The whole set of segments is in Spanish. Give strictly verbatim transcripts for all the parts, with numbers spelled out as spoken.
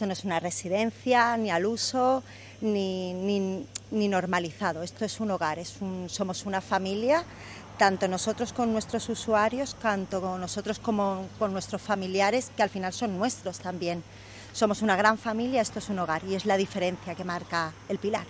Esto no es una residencia, ni al uso, ni, ni, ni normalizado. Esto es un hogar, es un, somos una familia, tanto nosotros con nuestros usuarios, tanto con nosotros como con nuestros familiares, que al final son nuestros también. Somos una gran familia, esto es un hogar, y es la diferencia que marca el Pilar.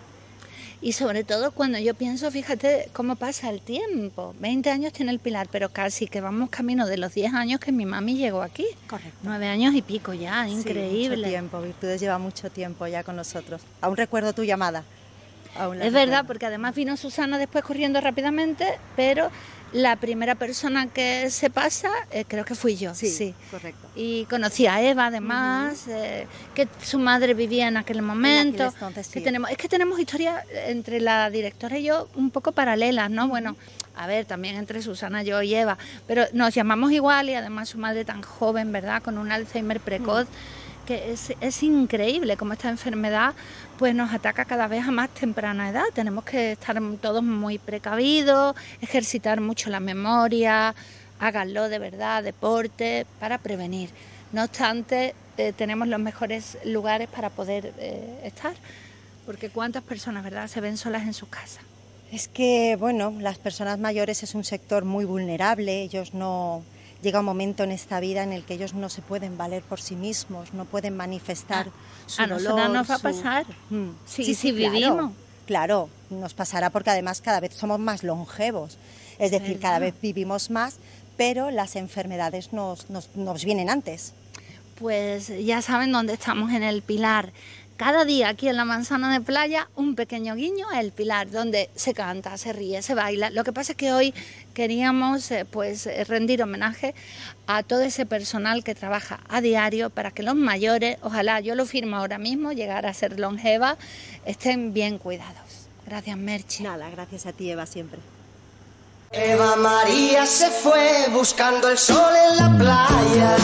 Y sobre todo cuando yo pienso, fíjate cómo pasa el tiempo. veinte años tiene el Pilar, pero casi que vamos camino de los diez años que mi mami llegó aquí. Correcto. Nueve años y pico ya, increíble. Sí, mucho tiempo, Virtudes lleva mucho tiempo ya con nosotros. Aún recuerdo tu llamada. Aún la es recuerdo. verdad, porque además vino Susana después corriendo rápidamente, pero la primera persona que se pasa, eh, creo que fui yo. Sí, sí, correcto. Y conocí a Eva, además, uh-huh. eh, que su madre vivía en aquel momento. En aquel entonces, sí. que tenemos, es que tenemos historias entre la directora y yo un poco paralelas, ¿no? Uh-huh. Bueno, a ver, también entre Susana, yo y Eva, pero nos llamamos igual y además su madre tan joven, ¿verdad? Con un Alzheimer precoz. Uh-huh. que es, es increíble cómo esta enfermedad pues nos ataca cada vez a más temprana edad. Tenemos que estar todos muy precavidos, ejercitar mucho la memoria, háganlo de verdad, deporte, para prevenir. No obstante, eh, tenemos los mejores lugares para poder eh, estar, porque cuántas personas, ¿verdad?, se ven solas en sus casas. Es que, bueno, las personas mayores es un sector muy vulnerable, ellos no... Llega un momento en esta vida en el que ellos no se pueden valer por sí mismos, no pueden manifestar ah, su a dolor. nosotros nos va a su... pasar, mm. sí, sí, sí, sí, vivimos. Claro, claro, nos pasará porque además cada vez somos más longevos, es decir, cada vez vivimos más, pero las enfermedades nos, nos, nos vienen antes. Pues ya saben dónde estamos, en el Pilar. Cada día aquí en la Manzana de Playa, un pequeño guiño a El Pilar, donde se canta, se ríe, se baila. Lo que pasa es que hoy queríamos eh, pues rendir homenaje a todo ese personal que trabaja a diario para que los mayores, ojalá, yo lo firmo ahora mismo, llegar a ser longeva, estén bien cuidados. Gracias, Merche. Nada, gracias a ti, Eva, siempre. Eva María se fue buscando el sol en la playa.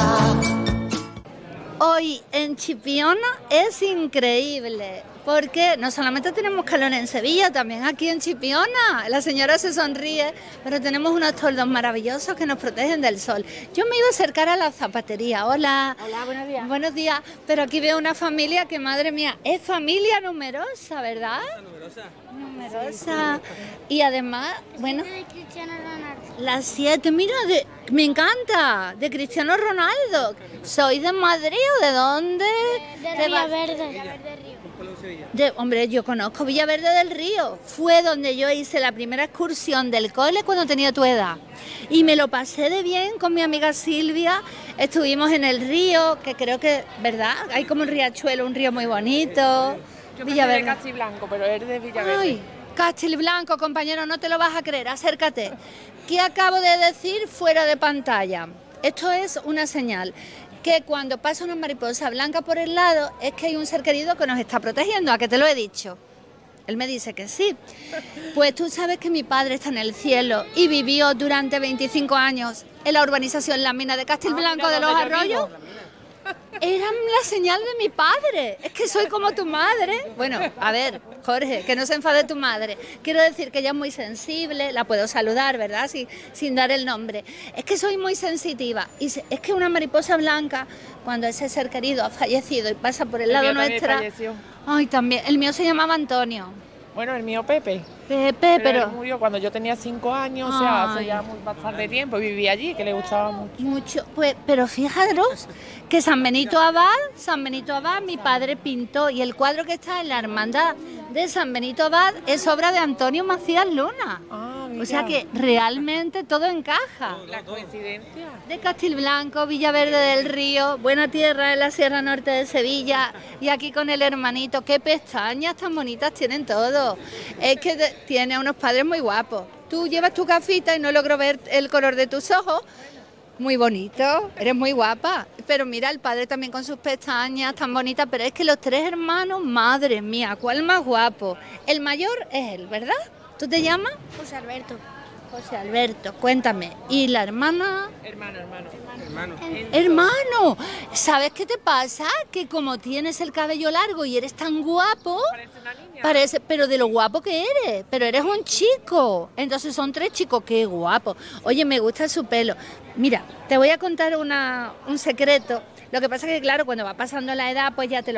Hoy en Chipiona es increíble, porque no solamente tenemos calor en Sevilla, también aquí en Chipiona. La señora se sonríe, pero tenemos unos toldos maravillosos que nos protegen del sol. Yo me iba a acercar a la zapatería. Hola. Hola, buenos días. Buenos días, pero aquí veo una familia que, madre mía, es familia numerosa, ¿verdad? Numerosa. Numerosa. Y además, bueno... de Cristiano Ronaldo. Las siete, mira, de, me encanta, de Cristiano Ronaldo. ¿Soy de Madrid o de dónde? De, de Villaverde. Villaverde Río. De, hombre, yo conozco Villaverde del Río. Fue donde yo hice la primera excursión del cole cuando tenía tu edad. Y me lo pasé de bien con mi amiga Silvia. Estuvimos en el río, que creo que, ¿verdad? Hay como un riachuelo, un río muy bonito. Yo me soy de Castiblanco, pero es de Villaverde. Ay, Castilblanco, compañero, no te lo vas a creer, acércate. ¿Qué acabo de decir fuera de pantalla? Esto es una señal, que cuando pasa una mariposa blanca por el lado es que hay un ser querido que nos está protegiendo, ¿a que te lo he dicho? Él me dice que sí. Pues tú sabes que mi padre está en el cielo y vivió durante veinticinco años en la urbanización La Mina de Castilblanco ah, de los Arroyos. Eran la señal de mi padre. Es que soy como tu madre. Bueno, a ver, Jorge, que no se enfade tu madre. Quiero decir que ella es muy sensible, la puedo saludar, ¿verdad? Sin, sin dar el nombre. Es que soy muy sensitiva. Y es que una mariposa blanca, cuando ese ser querido ha fallecido y pasa por el, el lado nuestra... Falleció. Ay, también. El mío se llamaba Antonio. Bueno, el mío Pepe. Pepe, pero... pero... Él murió cuando yo tenía cinco años, o sea, hace ya muy, bastante tiempo, y vivía allí, que le gustaba mucho. Mucho, pues, pero fijaros que San Benito Abad, San Benito Abad, mi padre pintó, y el cuadro que está en la hermandad de San Benito Abad es obra de Antonio Macías Luna. Ah, mira. O sea que realmente todo encaja. La coincidencia. De Castilblanco, Villaverde del Río, buena tierra en la Sierra Norte de Sevilla, y aquí con el hermanito, qué pestañas tan bonitas tienen todos. Es que de, tiene unos padres muy guapos. Tú llevas tu gafita y no logro ver el color de tus ojos. Muy bonito, eres muy guapa. Pero mira, el padre también con sus pestañas tan bonitas. Pero es que los tres hermanos, madre mía, ¿cuál más guapo? El mayor es él, ¿verdad? ¿Tú te llamas? José Alberto. José Alberto, cuéntame. ¿Y la hermana? Hermano, hermano. Hermano. Hermano, ¿sabes qué te pasa? Que como tienes el cabello largo y eres tan guapo... Parece una niña. Parece, pero de lo guapo que eres. Pero eres un chico. Entonces son tres chicos, qué guapo. Oye, me gusta su pelo. Mira, te voy a contar una, un secreto. Lo que pasa es que, claro, cuando va pasando la edad, pues ya te lo